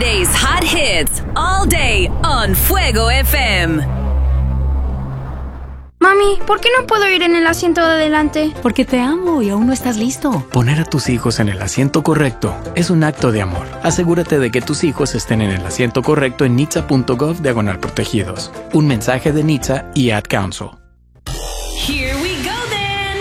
today's hot hits all day on Fuego FM. Mami, ¿por qué no puedo ir en el asiento de adelante? Porque te amo y aún no estás listo. Poner a tus hijos en el asiento correcto es un acto de amor. Asegúrate de que tus hijos estén en el asiento correcto en nitsa.gov/protegidos. Un mensaje de NHTSA y Ad Council.